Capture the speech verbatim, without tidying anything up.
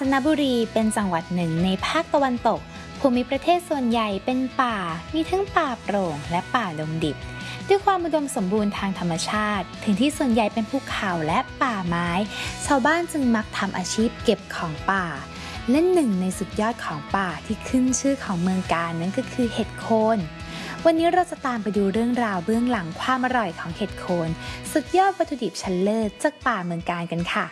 ญจนบุรีเป็นจังหวัดหนึ่งในภาคตะวันตกภูมิประเทศส่วนใหญ่เป็นป่ามีทั้งป่าโปร่งและป่าดงดิบด้วยความอุดมสมบูรณ์ทางธรรมชาติพื้นที่ส่วนใหญ่เป็นภูเขาและป่าไม้ชาวบ้านจึงมักทำอาชีพเก็บของป่าและหนึ่งในสุดยอดของป่าที่ขึ้นชื่อของเมืองกาญนั่นก็คือเห็ดโคนวันนี้เราจะตามไปดูเรื่องราวเบื้องหลังความอร่อยของเห็ดโคนสุดยอดวัตถุดิบชั้นเลิศจากป่าเมืองกาญกันค่ะ